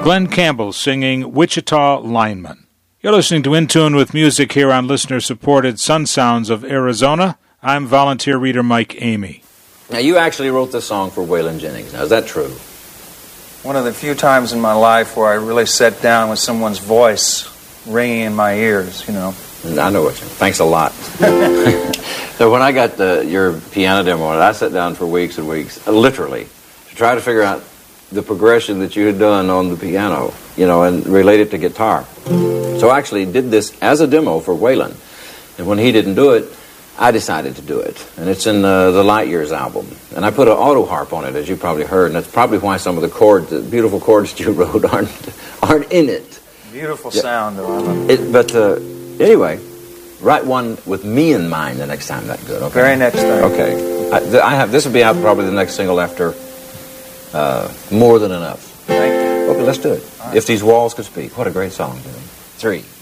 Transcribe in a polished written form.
Glenn Campbell singing Wichita Lineman. You're listening to In Tune with Music here on listener-supported Sun Sounds of Arizona. I'm volunteer reader Mike Amy. Now, you actually wrote this song for Waylon Jennings. Now, is that true? One of the few times in my life where I really sat down with someone's voice ringing in my ears, you know. I know what you mean. Thanks a lot. So when I got your piano demo, I sat down for weeks and weeks, literally, to try to figure out the progression that you had done on the piano, you know, and relate it to guitar. So I actually did this as a demo for Waylon. And when he didn't do it, I decided to do it. And it's in the Light Years album. And I put an auto harp on it, as you probably heard. And that's probably why some of the chords, the beautiful chords that you wrote, aren't in it. Beautiful sound, though. I love it. But anyway, write one with me in mind the next time. That good? Okay. Very next time. Okay. I have this will be out probably the next single after More Than Enough. Thank you. Okay, let's do it. Right. If These Walls Could Speak. What a great song, dude. 3.